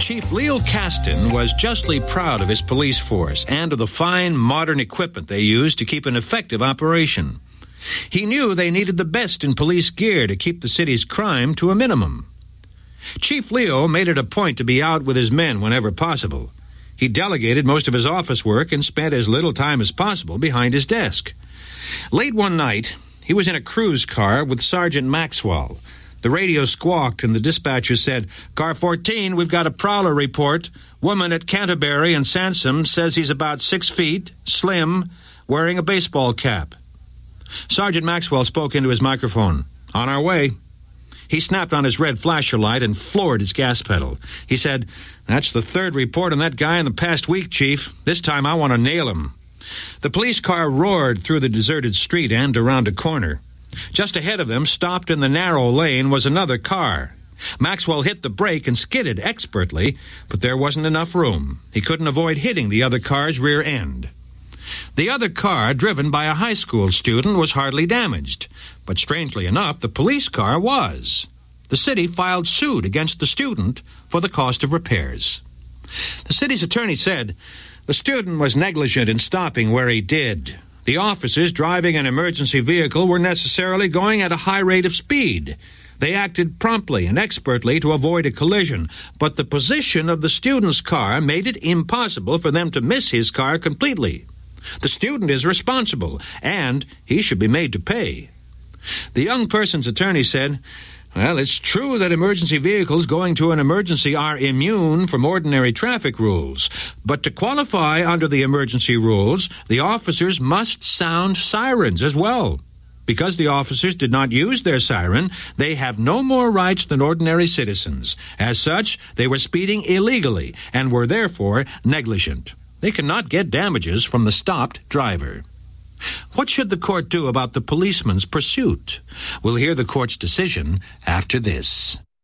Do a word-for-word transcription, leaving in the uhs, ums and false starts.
Chief Leo Caston was justly proud of his police force and of the fine modern equipment they used to keep an effective operation. He knew they needed the best in police gear to keep the city's crime to a minimum. Chief Leo made it a point to be out with his men whenever possible. He delegated most of his office work and spent as little time as possible behind his desk. Late one night, he was in a cruise car with Sergeant Maxwell. The radio squawked and the dispatcher said, "Car fourteen, we've got a prowler report. Woman at Canterbury and Sansom says he's about six feet, slim, wearing a baseball cap." Sergeant Maxwell spoke into his microphone. "On our way." He snapped on his red flasher light and floored his gas pedal. He said, "That's the third report on that guy in the past week, Chief. This time I want to nail him." The police car roared through the deserted street and around a corner. Just ahead of them, stopped in the narrow lane, was another car. Maxwell hit the brake and skidded expertly, but there wasn't enough room. He couldn't avoid hitting the other car's rear end. The other car, driven by a high school student, was hardly damaged, but strangely enough, the police car was. The city filed suit against the student for the cost of repairs. The city's attorney said, "The student was negligent in stopping where he did. The officers driving an emergency vehicle were necessarily going at a high rate of speed. They acted promptly and expertly to avoid a collision, but the position of the student's car made it impossible for them to miss his car completely. The student is responsible, and he should be made to pay." The young person's attorney said, "Well, it's true that emergency vehicles going to an emergency are immune from ordinary traffic rules, but to qualify under the emergency rules, the officers must sound sirens as well. Because the officers did not use their siren, they have no more rights than ordinary citizens. As such, they were speeding illegally and were therefore negligent. They cannot get damages from the stopped driver." What should the court do about the policeman's pursuit? We'll hear the court's decision after this.